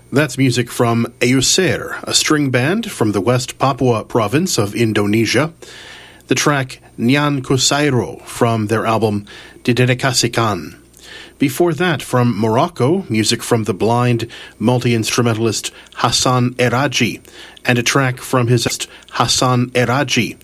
That's music from Euser, a string band from the West Papua province of Indonesia. The track Nyan Kusairo from their album Didedekasikan. Before that, from Morocco, music from the blind multi-instrumentalist Hassan Eraji, and a track from his Hassan Eraji